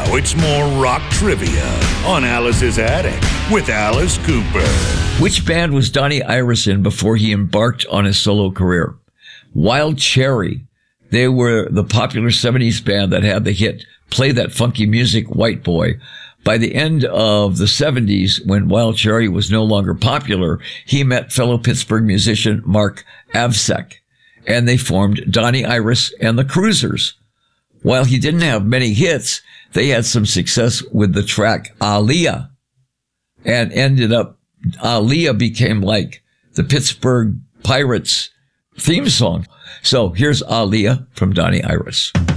Now it's more rock trivia on Alice's Attic with Alice Cooper. Which band was Donnie Iris in before he embarked on his solo career? Wild Cherry. They were the popular 70s band that had the hit Play That Funky Music, White Boy. By the end of the 70s, when Wild Cherry was no longer popular, he met fellow Pittsburgh musician Mark Avsek, and they formed Donnie Iris and the Cruisers. While he didn't have many hits, they had some success with the track Aaliyah, and Aaliyah became like the Pittsburgh Pirates theme song. So here's Aaliyah from Donnie Iris.